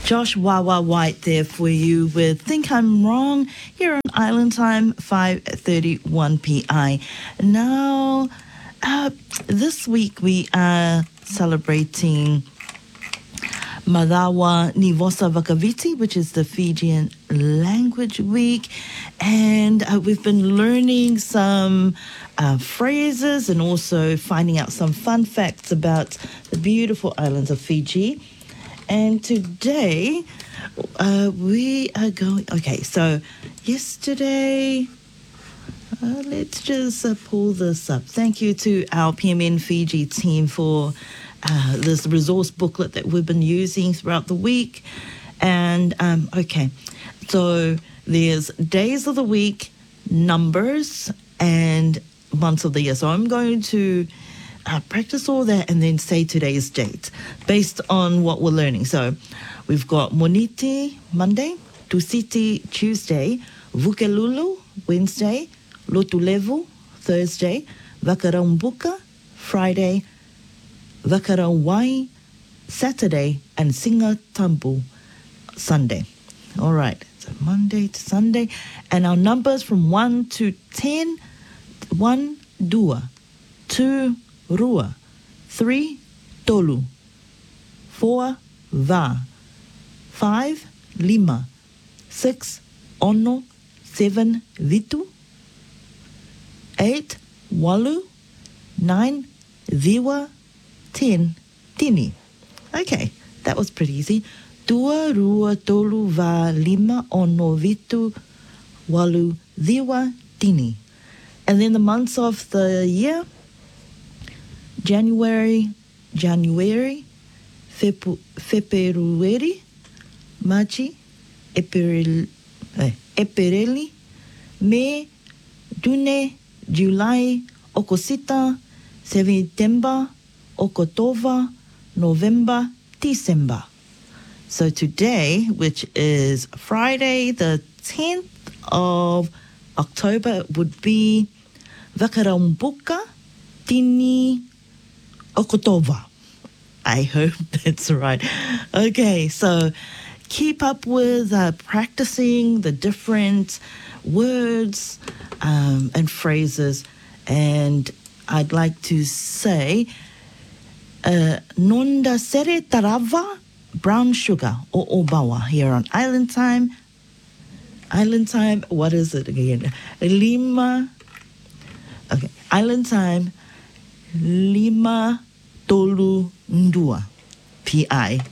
Josh Wawa White there for you with Think I'm Wrong here on Island Time, 5:31 PI. Now, this week we are celebrating Madawa Nivosa Vakaviti, which is the Fijian Language Week. And we've been learning some phrases and also finding out some fun facts about the beautiful islands of Fiji. And today we are going... Okay, so yesterday... let's just pull this up. Thank you to our PMN Fiji team for this resource booklet that we've been using throughout the week. And, okay, so there's days of the week, numbers, and months of the year. So I'm going to practice all that and then say today's date based on what we're learning. So we've got Moniti, Monday, Tusiti, Tuesday, Vukelulu, Wednesday, Lotulevu, Thursday, Vakaraumbuka, Friday, Vakarauwai, Saturday, and Singatambu, Sunday. All right, so Monday to Sunday. And our numbers from 1 to 10, 1, dua, 2, rua, 3, tolu, 4, va, 5, lima, 6, ono, 7, vitu, 8, walu, 9, viwa, 10, tini. Okay, that was pretty easy. Dua, rua, tolu, va, lima, ono, vitu, walu, viwa, tini. And then the months of the year: January, February, Marchi, Epereli, May, June, July, Okosita, September, Oktober, November, December. So today, which is Friday, the 10th of October, would be Vakaraumbuka Tini Oktober. I hope that's right. Okay, so keep up with practicing the different words and phrases. And I'd like to say, Nonda Sere Tarava, brown sugar, or Obawa, here on Island Time. Island Time, what is it again? Lima, okay, Island Time, Lima Tolu Ndua, PI.